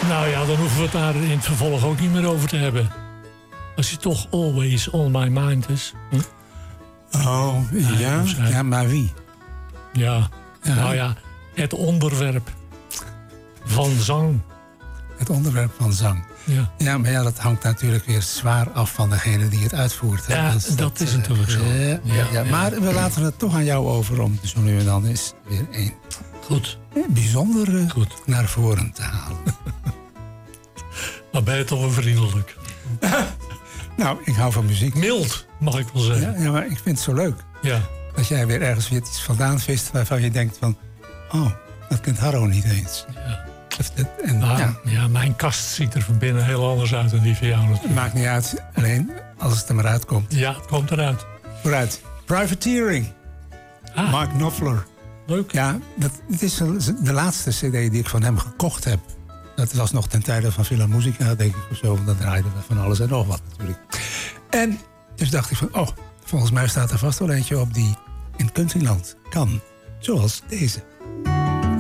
Nou ja, dan hoeven we het daar in het vervolg ook niet meer over te hebben. Als je toch always on my mind is. Hm? Oh, ja? Ja, maar wie? Ja, nou ja, het onderwerp van zang. Het onderwerp van zang. Ja. Ja, maar ja, dat hangt natuurlijk weer zwaar af van degene die het uitvoert. Hè? Ja, dat is natuurlijk zo. Ja. Maar we laten het toch aan jou over om zo nu en dan eens weer een bijzondere naar voren te halen. Dan ben je toch wel vriendelijk. Nou, ik hou van muziek. Mild, mag ik wel zeggen. Ja, maar ik vind het zo leuk. Ja. Dat jij weer ergens weer iets vandaan vist waarvan je denkt van... oh, dat kent Harro niet eens. Ja. En, mijn kast ziet er van binnen heel anders uit dan die van jou natuurlijk. Maakt niet uit, alleen als het er maar uitkomt. Ja, het komt eruit. Vooruit. Privateering. Mark Knopfler. Leuk. Ja, het is de laatste cd die ik van hem gekocht heb. Dat was nog ten tijde van Villa Musica, denk ik of zo. Want dan draaiden we van alles en nog wat natuurlijk. En dus dacht ik van, volgens mij staat er vast wel eentje op die in countryland kan. Zoals deze.